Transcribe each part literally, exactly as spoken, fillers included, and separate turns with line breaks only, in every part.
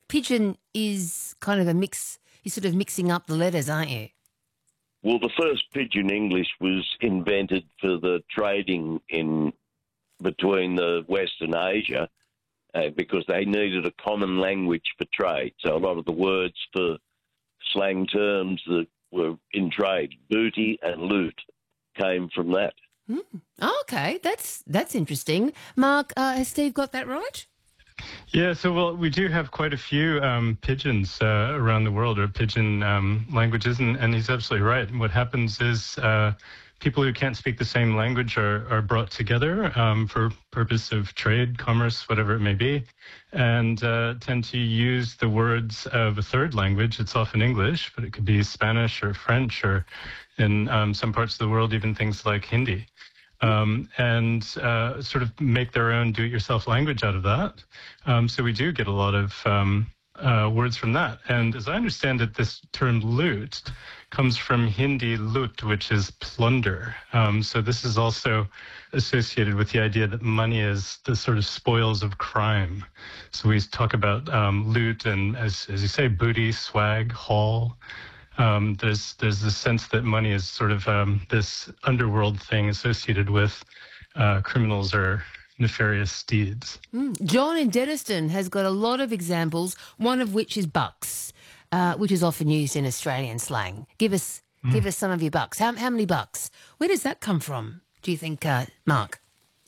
pidgin is kind of a mix. You're sort of mixing up the letters, aren't you?
Well, the first pidgin English was invented for the trading in between the West and Asia uh, because they needed a common language for trade. So a lot of the words for slang terms that were in trade, booty and loot, came from that.
Mm. Oh, okay, that's that's interesting. Mark, uh, has Steve got that right?
Yeah, so well, we do have quite a few um, pidgins uh, around the world, or pidgin um, languages, and, and he's absolutely right. What happens is uh, people who can't speak the same language are, are brought together um, for purpose of trade, commerce, whatever it may be, and uh, tend to use the words of a third language. It's often English, but it could be Spanish or French, or in um, some parts of the world, even things like Hindi. Um, and uh, sort of make their own do-it-yourself language out of that. Um, so we do get a lot of um, uh, words from that. And as I understand it, this term loot comes from Hindi lut, which is plunder. Um, so this is also associated with the idea that money is the sort of spoils of crime. So we talk about um, loot and, as, as you say, booty, swag, haul. Um, there's there's the sense that money is sort of um, this underworld thing associated with uh, criminals or nefarious deeds.
Mm. John in Denniston has got a lot of examples, one of which is bucks, uh, which is often used in Australian slang. Give us mm. give us some of your bucks. How, how many bucks? Where does that come from, do you think, uh, Mark?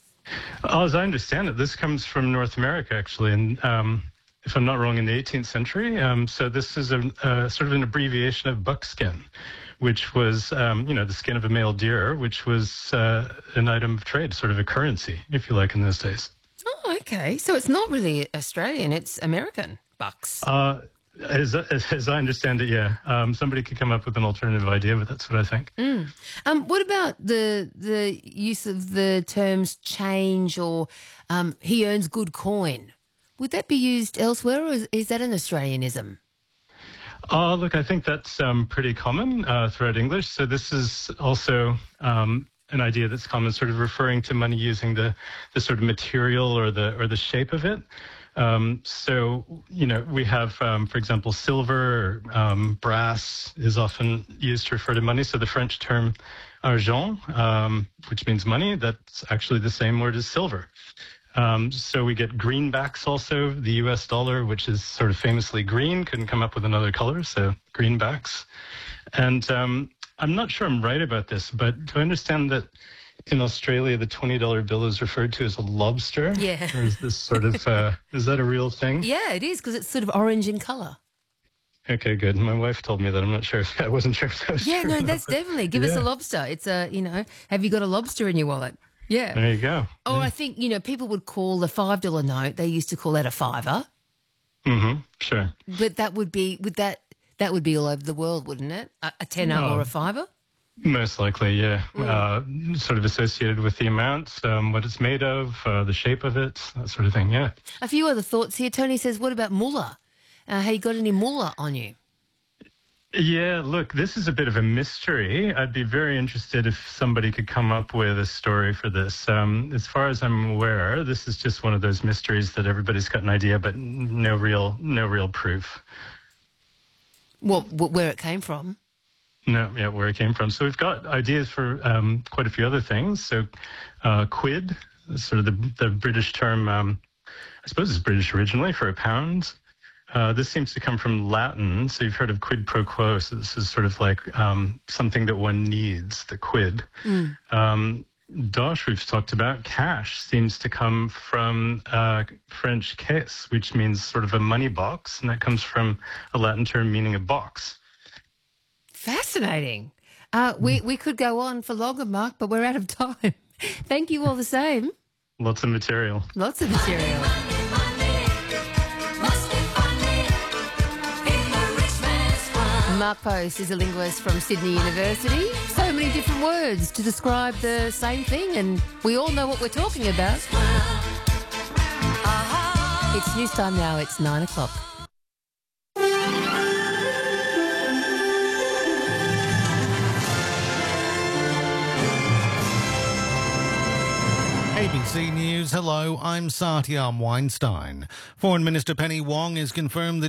Oh, as I understand it, this comes from North America, actually, and um, if I'm not wrong, in the eighteenth century. Um, so this is a, a sort of an abbreviation of buckskin, which was, um, you know, the skin of a male deer, which was uh, an item of trade, sort of a currency, if you like, in those days.
Oh, okay. So it's not really Australian, it's American bucks.
Uh, as, as, as I understand it, yeah. Um, somebody could come up with an alternative idea, but that's what I think.
Mm. Um, what about the the use of the terms change or um, he earns good coin? Would that be used elsewhere, or is, is that an Australianism?
Oh, look, I think that's um, pretty common uh, throughout English. So this is also um, an idea that's common, sort of referring to money using the, the sort of material or the or the shape of it. Um, so, you know, we have, um, for example, silver, or, um, brass is often used to refer to money. So the French term argent, um, which means money, that's actually the same word as silver. Um, so we get greenbacks also, the U S dollar, which is sort of famously green, couldn't come up with another color, so greenbacks. And um, I'm not sure I'm right about this, but do I understand that in Australia the twenty dollar bill is referred to as a lobster?
Yeah.
Or is this sort of, uh, is that a real thing?
Yeah, it is, because it's sort of orange in colour.
Okay, good. My wife told me that. I'm not sure if, I wasn't sure if that was
Yeah,
true.
no, that's definitely. Give
yeah.
us a lobster. It's a, you know, have you got a lobster in your wallet? Yeah.
There you go.
Or
yeah.
I think, you know, people would call the five dollar note, they used to call that a fiver.
Mm-hmm, sure.
But that would be, would that, that would be all over the world, wouldn't it? A, a tenner
No.
or a fiver?
Most likely, yeah.
Mm.
Uh, sort of associated with the amount, um, what it's made of, uh, the shape of it, that sort of thing, yeah.
A few other thoughts here. Tony says, what about mullah? Uh, have you got any mullah on you?
Yeah, look, this is a bit of a mystery. I'd be very interested if somebody could come up with a story for this. Um, as far as I'm aware, this is just one of those mysteries that everybody's got an idea, but no real, no real proof.
Well, wh- where it came from?
No, yeah, where it came from. So we've got ideas for um, quite a few other things. So uh, quid, sort of the, the British term, um, I suppose it's British originally, for a pound. Uh, this seems to come from Latin, so you've heard of quid pro quo. So this is sort of like um, something that one needs, the quid. Mm. Um, dosh, we've talked about. Cash seems to come from uh, French caisse, which means sort of a money box, and that comes from a Latin term meaning a box.
Fascinating. Uh, we, we could go on for longer, Mark, but we're out of time. Thank you all the same.
Lots of material.
Lots of material. Mark Post is a linguist from Sydney University. So many different words to describe the same thing, and we all know what we're talking about. It's news time now. It's nine o'clock.
A B C News, hello, I'm Satyam Weinstein. Foreign Minister Penny Wong has confirmed that